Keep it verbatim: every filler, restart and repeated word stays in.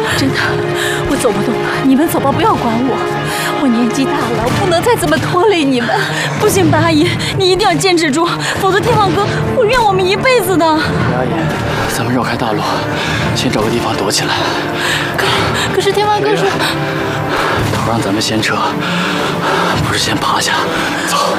真的，我走不动了，你们走吧，不要管我。我年纪大了，我不能再这么拖累你们。不行，白阿姨，你一定要坚持住，否则天放哥会怨我们一辈子的。 白阿姨，咱们绕开大路，先找个地方躲起来。 可可是天放哥说， 头让咱们先撤，不是先趴下。走。